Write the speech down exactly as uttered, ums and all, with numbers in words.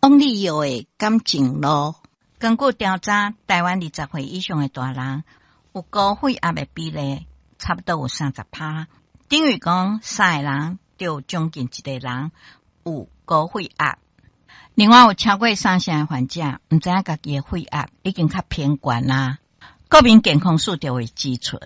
讲旅游的感情路。根据调查，台湾二十岁以上的大人有高血压的比例差不多有三十趴，等于讲三个人就有将近一个人有高血压。另外有超过三成的患者毋知影家己的血压已经较偏悬啦，国民健康署就会指出。